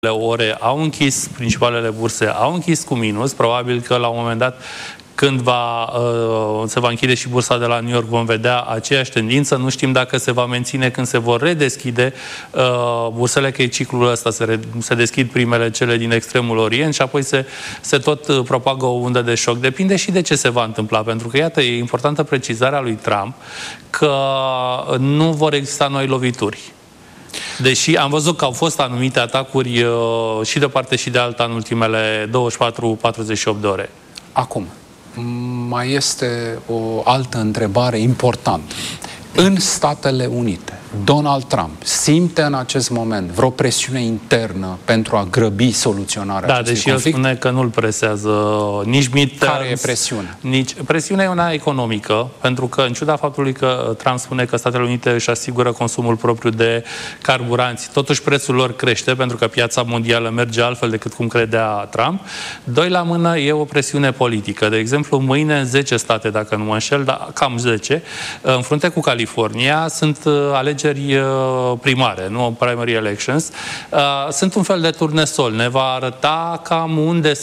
ore au închis, principalele burse au închis cu minus, probabil că la un moment dat când se va închide și bursa de la New York, vom vedea aceeași tendință. Nu știm dacă se va menține când se vor redeschide bursele, că e ciclul ăsta, se deschid primele, cele din extremul Orient, și apoi se tot propagă o undă de șoc. Depinde și de ce se va întâmpla, pentru că, iată, e importantă precizarea lui Trump că nu vor exista noi lovituri. Deși am văzut că au fost anumite atacuri și de o parte și de alta în ultimele 24-48 de ore. Acum, mai este o altă întrebare importantă. În Statele Unite, Donald Trump simte în acest moment vreo presiune internă pentru a grăbi soluționarea acestui conflict? conflict? El spune că nu-l presează nici midterms. Care e presiunea? Presiunea e una economică, pentru că, în ciuda faptului că Trump spune că Statele Unite își asigură consumul propriu de carburanți, totuși prețul lor crește, pentru că piața mondială merge altfel decât cum credea Trump. Doi la mână e o presiune politică. De exemplu, mâine în 10 state, dacă nu mă înșel, dar cam 10, în frunte cu California, sunt alegeri primare, nu primary elections. Sunt un fel de turnesol. Ne va arăta cam unde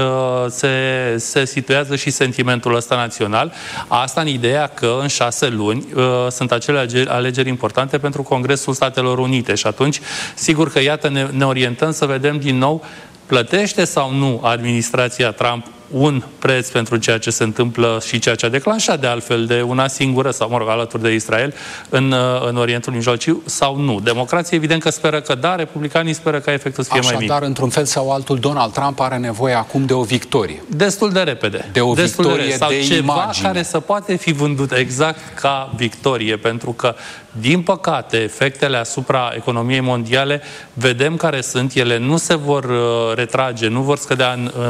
se situează și sentimentul ăsta național. Asta în ideea că în 6 luni sunt acele alegeri importante pentru Congresul Statelor Unite. Și atunci, sigur că, iată, ne orientăm să vedem din nou, plătește sau nu administrația Trump un preț pentru ceea ce se întâmplă și ceea ce a declanșat de altfel de una singură, sau mă rog, alături de Israel, în Orientul Mijlociu, sau nu. Democrații evident că speră că da, republicanii speră ca efectul să fie mai mic. Dar într-un fel sau altul, Donald Trump are nevoie acum de o victorie. Destul de repede. De o victorie sau de ceva imagine care să poate fi vândut exact ca victorie, pentru că, din păcate, efectele asupra economiei mondiale, vedem care sunt, ele nu se vor retrage, nu vor scădea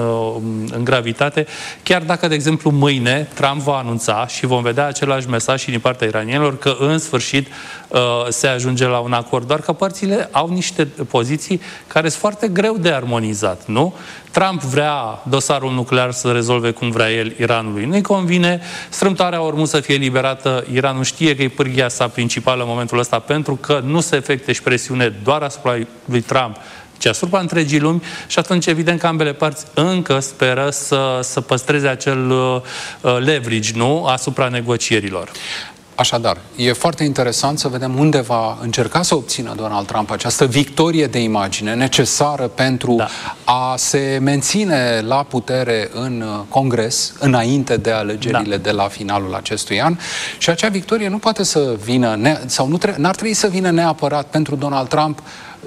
în gravitate, chiar dacă, de exemplu, mâine Trump va anunța și vom vedea același mesaj și din partea iranienilor că, în sfârșit, se ajunge la un acord. Doar că părțile au niște poziții care sunt foarte greu de armonizat, nu? Trump vrea dosarul nuclear să rezolve cum vrea el Iranului. Nu-i convine, strâmtoarea Ormuz să fie eliberată, Iranul știe că e pârghia sa principală în momentul ăsta, pentru că nu se efecte și presiune doar asupra lui Trump, ci asupra întregii lumi, și atunci evident că ambele părți încă speră să păstreze acel leverage, nu, asupra negocierilor. Așadar, e foarte interesant să vedem unde va încerca să obțină Donald Trump această victorie de imagine necesară pentru a se menține la putere în Congres înainte de alegerile de la finalul acestui an. Și acea victorie nu poate să vină, n-ar trebui să vină neapărat pentru Donald Trump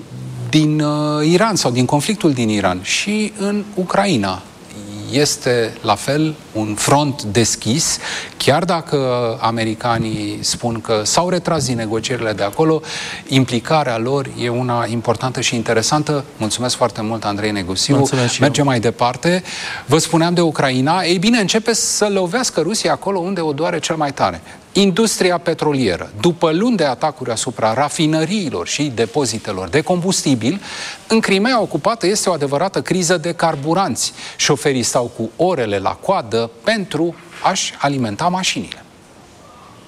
din Iran sau din conflictul din Iran, și în Ucraina. Este la fel un front deschis, chiar dacă americanii spun că s-au retras din negocierile de acolo, implicarea lor e una importantă și interesantă. Mulțumesc foarte mult, Andrei Negusiu. Mergem mai departe. Vă spuneam de Ucraina. Ei bine, începe să lovească Rusia acolo unde o doare cel mai tare. Industria petrolieră. După luni de atacuri asupra rafinăriilor și depozitelor de combustibil, în Crimea ocupată este o adevărată criză de carburanți. Șoferii stau cu orele la coadă pentru a-și alimenta mașinile.